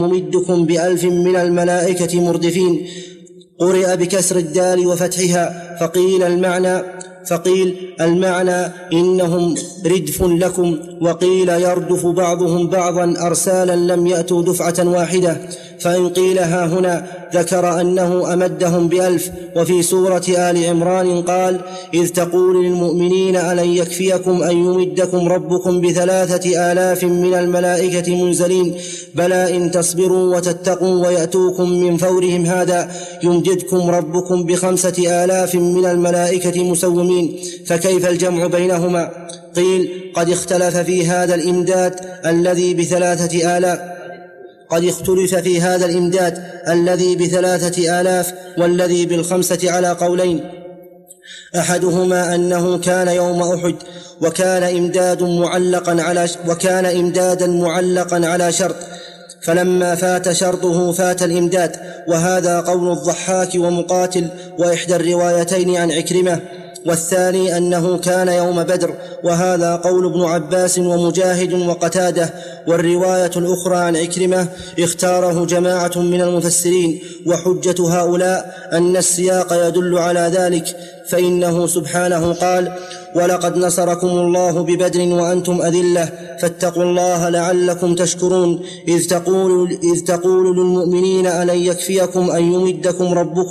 يمدكم ب1000 من الملائكة مردفين. قرئ بكسر الدال وفتحها. فقيل المعنى إنهم ردف لكم، وقيل يردف بعضهم بعضا أرسالا لم يأتوا دفعة واحدة. فإن قيل ها هنا ذكر أنه أمدهم ب1000. وفي سورة آل عمران قال: إذ تقول للمؤمنين ألن يكفيكم أن يمدكم ربكم ب3000 من الملائكة منزلين بلى إن تصبروا وتتقوا ويأتوكم من فورهم هذا يمددكم ربكم ب5000 من الملائكة مسومين. فكيف الجمع بينهما؟ قيل: قد اختلف في هذا الإمداد الذي ب3000 والذي ب5 على قولين. أحدهما أنه كان يوم أحد، وكان إمدادا معلقا على شرط، فلما فات شرطه فات الإمداد. وهذا قول الضحاك ومقاتل وإحدى الروايتين عن عكرمة. والثاني أنه كان يوم بدر، وهذا قول ابن عباس ومجاهد وقتادة. والرواية الأخرى عن عكرمة اختاره جماعة من المفسرين، وحجة هؤلاء أن السياق يدل على ذلك، فإنه سبحانه قال: ولقد نصركم الله ببدر وأنتم أذلة فاتقوا الله لعلكم تشكرون. إذ تقول للمؤمنين ألن يكفيكم أن يمدكم ربكم